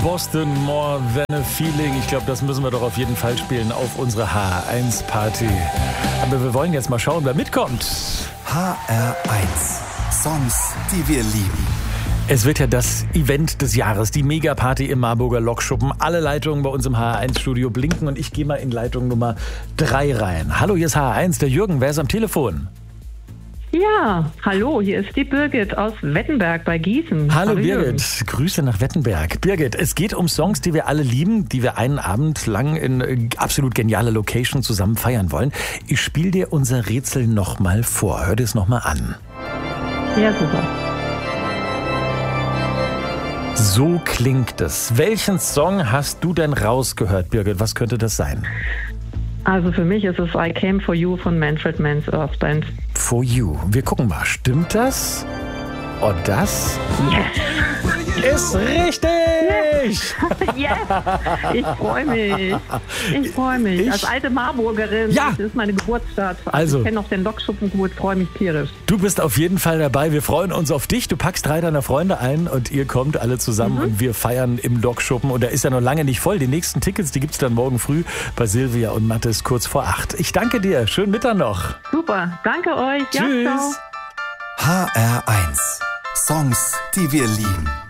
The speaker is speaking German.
Boston, More Than a Feeling. Ich glaube, das müssen wir doch auf jeden Fall spielen auf unsere HR1-Party. Aber wir wollen jetzt mal schauen, wer mitkommt. HR1. Songs, die wir lieben. Es wird ja das Event des Jahres, die Megaparty im Marburger Lokschuppen. Alle Leitungen bei uns im HR1-Studio blinken und ich gehe mal in Leitung Nummer 3 rein. Hallo, hier ist HR1, der Jürgen. Wer ist am Telefon? Ja, hallo, hier ist die Birgit aus Wettenberg bei Gießen. Hallo Birgit, Jürgen. Grüße nach Wettenberg. Birgit, es geht um Songs, die wir alle lieben, die wir einen Abend lang in absolut genialer Location zusammen feiern wollen. Ich spiele dir unser Rätsel nochmal vor. Hör dir es nochmal an. Ja, super. So klingt es. Welchen Song hast du denn rausgehört, Birgit? Was könnte das sein? Also für mich ist es I Came For You von Manfred Mann's Earth Band. For You. Wir gucken mal. Stimmt das? Oh, das ist richtig! Yes! Ich freue mich. Als alte Marburgerin, Ja. Das ist meine Geburtsstadt. Also. Ich kenne noch den Lokschuppen gut, freue mich tierisch. Du bist auf jeden Fall dabei. Wir freuen uns auf dich. Du packst 3 deiner Freunde ein und ihr kommt alle zusammen und wir feiern im Lokschuppen. Und der ist ja noch lange nicht voll. Die nächsten Tickets, die gibt's dann morgen früh bei Silvia und Mathis kurz vor 8. Ich danke dir. Schönen Mittag noch. Super, danke euch. Ja, ciao. Tschüss. HR1. Songs, die wir lieben.